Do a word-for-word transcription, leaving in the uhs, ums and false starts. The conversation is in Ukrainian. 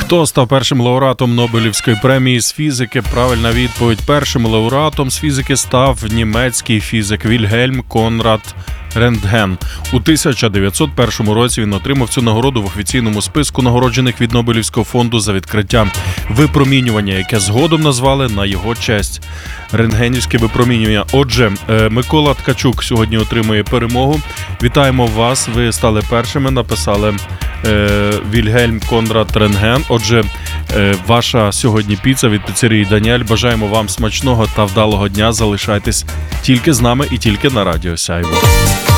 Хто став першим лауреатом Нобелівської премії з фізики? Правильна відповідь. Першим лауреатом з фізики став німецький фізик Вільгельм Конрад Рентген. У тисяча дев'ятсот першому році він отримав цю нагороду в офіційному списку нагороджених від Нобелівського фонду за відкриття випромінювання, яке згодом назвали на його честь. Рентгенівське випромінювання. Отже, Микола Ткачук сьогодні отримує перемогу. Вітаємо вас. Ви стали першими, написали е, Вільгельм Конрад Рентген. Отже, е, ваша сьогодні піца від піцерії Даніель. Бажаємо вам смачного та вдалого дня. Залишайтесь тільки з нами і тільки на Радіо Сяйво.